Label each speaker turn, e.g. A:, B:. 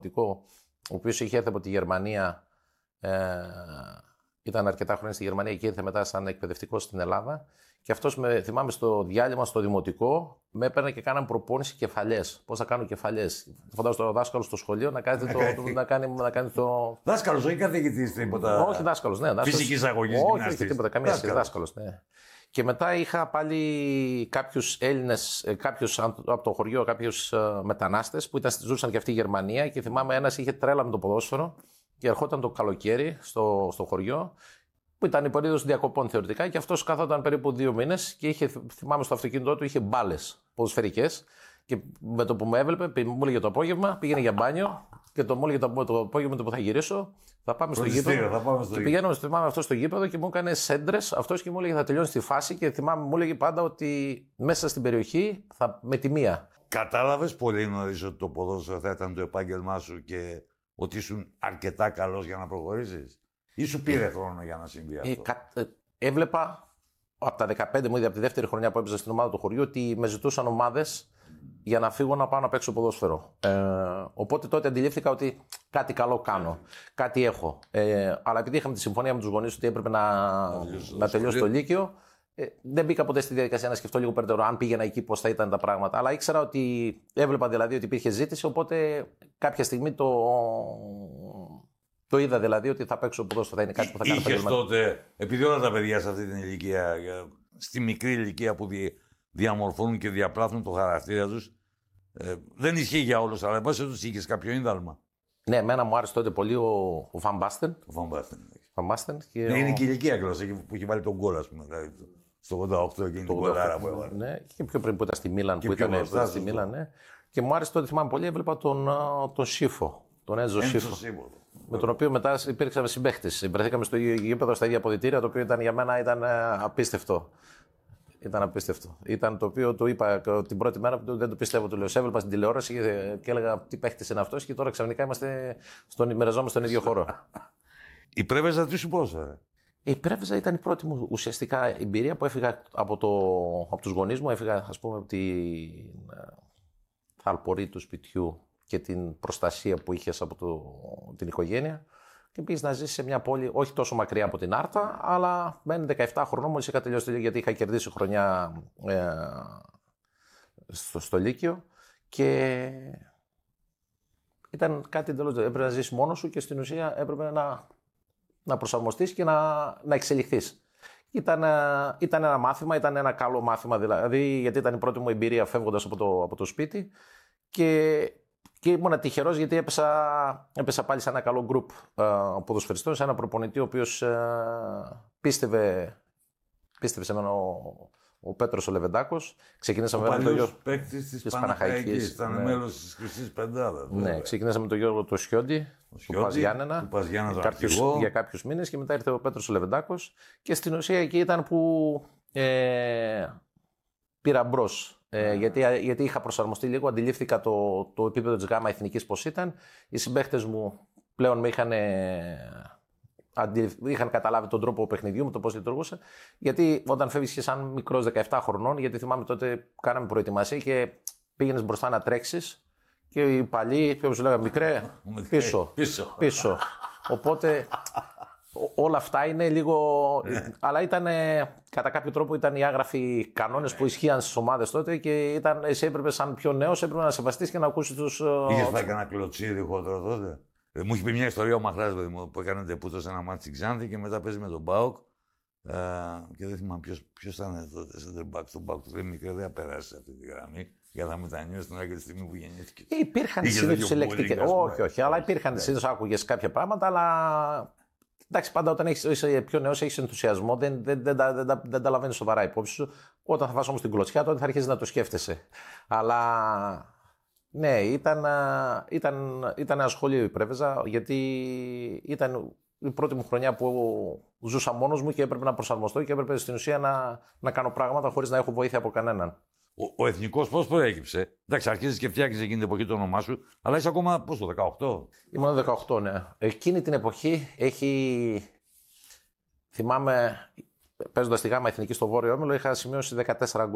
A: ο οποίος είχε έρθει από τη Γερμανία, ήταν αρκετά χρόνια στη Γερμανία και ήρθε μετά σαν εκπαιδευτικός στην Ελλάδα. Και αυτός, θυμάμαι, στο διάλειμμα στο δημοτικό, με έπαιρνε και κάναμε προπόνηση κεφαλιές. Πώς θα κάνω κεφαλιές. Φαντάζομαι το δάσκαλο στο σχολείο να κάνει το.
B: Δάσκαλος, όχι καθηγητής, τίποτα.
A: Όχι δάσκαλος, ναι.
B: Φυσικής αγωγής,
A: όχι τίποτα, καμία σχέση. Δάσκαλος, ναι. Και μετά είχα πάλι κάποιους Έλληνες, από το χωριό, κάποιους μετανάστες που ζούσαν και αυτοί η Γερμανία. Και θυμάμαι ένας είχε τρέλα με το ποδόσφαιρο και ερχόταν το καλοκαίρι στο χωριό, που ήταν η περίοδος διακοπών θεωρητικά, και αυτός κάθονταν περίπου 2 μήνες και θυμάμαι στο αυτοκίνητό του είχε μπάλες ποδοσφαιρικές. Και με το που με έβλεπε, μου έλεγε το απόγευμα, πήγαινε για μπάνιο και μου έλεγε το απόγευμα που θα γυρίσω, θα πάμε στο γήπεδο. Και πηγαίναμε, θυμάμαι, αυτό στο γήπεδο και μου έκανε σέντρες αυτός και μου έλεγε θα τελειώσει τη φάση. Και θυμάμαι, μου έλεγε πάντα ότι μέσα στην περιοχή με τη μία.
B: Κατάλαβες πολύ νωρίς ότι το ποδόσφαιρο θα ήταν το επάγγελμά σου και ότι ήσουν αρκετά καλός για να προχωρήσεις? Ή σου πήρε χρόνο για να συμβεί αυτό?
A: Έβλεπα από τα 15 μου, ήδη από τη δεύτερη χρονιά που έπαιζα στην ομάδα του χωριού, ότι με ζητούσαν ομάδες για να φύγω να πάω να παίξω ποδόσφαιρο. Οπότε τότε αντιλήφθηκα ότι κάτι καλό κάνω, κάτι έχω. Αλλά επειδή είχαμε τη συμφωνία με τους γονείς ότι έπρεπε να τελειώσω το Λύκειο, δεν μπήκα ποτέ στη διαδικασία να σκεφτώ λίγο περαιτέρω αν πήγαινα εκεί πώς θα ήταν τα πράγματα. Αλλά ήξερα ότι έβλεπα δηλαδή ότι υπήρχε ζήτηση, οπότε κάποια στιγμή το είδα δηλαδή ότι θα παίξω ποδόσφαιρο, θα είναι κάτι που θα κάνω.
B: Είχες τότε, επειδή όλα τα παιδιά σε αυτή την ηλικία, στη μικρή ηλικία που διαμορφώνουν και διαπλάθουν το χαρακτήρα τους, δεν ισχύει για όλους, αλλά πώς τους είχες κάποιο ίνδαλμα?
A: Ναι, εμένα μου άρεσε τότε πολύ ο Βαν Μπάστεν.
B: Ναι, είναι και η ηλικία κλώσσα που έχει βάλει τον γκολ, ας πούμε. Δηλαδή, στο 88 εκείνη την γκολάρα που έβαλε.
A: Ναι, και πιο πριν που ήταν στη Μίλαν. Στη Μίλαν, ναι. Και μου άρεσε τότε, θυμάμαι πολύ, έβλεπα τον Σίφο. Τον Έντζο Σίφο. Με τον οποίο μετά υπήρξαμε συμπαίχτες. Βρεθήκαμε στο ίδιο γήπεδο, στα ίδια αποδυτήρια, το οποίο για μένα ήταν απίστευτο. Ήταν απίστευτο. Ήταν το οποίο το είπα την πρώτη μέρα που δεν το πιστεύω. Του λέω: σε έβλεπα στην τηλεόραση και έλεγα τι παίχτης είναι αυτός, και τώρα ξαφνικά μοιραζόμαστε στον ίδιο χώρο.
B: Η Πρέβεζα τι σου πόσα?
A: Η Πρέβεζα ήταν η πρώτη μου ουσιαστικά εμπειρία που έφυγα από τους γονείς μου. Έφυγα, ας πούμε, από την θαλπορή του σπιτιού και την προστασία που είχες από την οικογένεια. Και πήγες να ζήσεις σε μια πόλη όχι τόσο μακριά από την Άρτα, αλλά μένει 17 χρονών μόλις είχα τελειώσει, γιατί είχα κερδίσει χρονιά στο Λύκειο. Και ήταν κάτι εντελώς. Έπρεπε να ζήσεις μόνος σου και στην ουσία έπρεπε να προσαρμοστείς και να εξελιχθείς. Ήταν ένα μάθημα, ήταν ένα καλό μάθημα δηλαδή, γιατί ήταν η πρώτη μου εμπειρία φεύγοντας από το σπίτι. Και ήμουν τυχερός γιατί έπεσα πάλι σε ένα καλό γκρουπ ποδοσφαιριστών, σε ένα προπονητή ο οποίος πίστευε σε μένα, ο Πέτρος ο Λεβεντάκος. Ξεκινήσαμε με τον Γιώργο.
B: Παίκτης της Παναχαϊκής, ήταν μέλος της Χρυσής Πεντάδας.
A: Ναι, ξεκινήσαμε με τον Γιώργο το Σιόντι, του Πας Γιάννενα, για κάποιους μήνες, και μετά ήρθε ο Πέτρος ο Λεβεντάκος. Και στην ουσία εκεί ήταν που πήρα μπρος. Γιατί είχα προσαρμοστεί λίγο, αντιλήφθηκα το επίπεδο της ΓΑΜΑ Εθνικής πώς ήταν. Οι συμπαίχτες μου πλέον με είχαν καταλάβει τον τρόπο παιχνιδιού μου, το πώς λειτουργούσε. Γιατί όταν φεύγεις και σαν μικρός 17 χρονών, γιατί θυμάμαι τότε κάναμε προετοιμασία και πήγαινες μπροστά να τρέξεις και οι παλιοί σου λέγανε μικρέ, πίσω. Οπότε όλα αυτά είναι λίγο. Αλλά ήταν κατά κάποιο τρόπο ήταν οι άγραφοι κανόνες που ισχύαν στις ομάδες τότε και εσύ έπρεπε, σαν πιο νέος, έπρεπε να σεβαστείς και να ακούσεις τους.
B: Είχες πάει κανένα κλωτσίδι χοντρό τότε? Μου είχε πει μια ιστορία ο Μαχράς που έκανε τεπούτο σε ένα μάτι στην Ξάνθη και μετά παίζει με τον ΠΑΟΚ. Και δεν θυμάμαι ποιος ήταν τότε σε back του ΠΑΟΚ. Του λέει: μικρέ, δεν θα περάσει αυτή τη γραμμή. Για να μετανιώσει την άκρη τη στιγμή που γεννήθηκε.
A: Υπήρχαν συνήθως συλλεκτικές. Όχι, αλλά υπήρχαν συνήθως, άκουγες κάποια πράγματα, αλλά. Εντάξει, πάντα όταν είσαι πιο νέος, έχεις ενθουσιασμό, δεν τα λαβαίνεις σοβαρά υπόψη σου. Όταν θα φας όμως την κλωτσιά, τότε θα αρχίσεις να το σκέφτεσαι. Αλλά ναι, ήταν ένα σχολείο η Πρέβεζα, γιατί ήταν η πρώτη μου χρονιά που ζούσα μόνος μου και έπρεπε να προσαρμοστώ και έπρεπε στην ουσία να κάνω πράγματα χωρίς να έχω βοήθεια από κανέναν.
B: Ο εθνικός πώς προέκυψε? Εντάξει, αρχίζεις και φτιάχνεις εκείνη την εποχή το όνομά σου, αλλά είσαι ακόμα το 18.
A: Ήμουν 18, ναι. Εκείνη την εποχή θυμάμαι, παίζοντας τη ΓΑΜΑ Εθνική στο Βόρειο Όμιλο, είχα σημειώσει 14 γκολ.